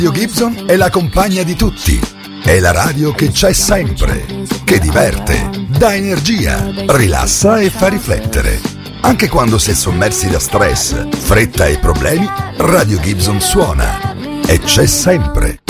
Radio Gibson è la compagna di tutti. È la radio che c'è sempre, che diverte, dà energia, rilassa e fa riflettere. Anche quando si è sommersi da stress, fretta e problemi, Radio Gibson suona e c'è sempre.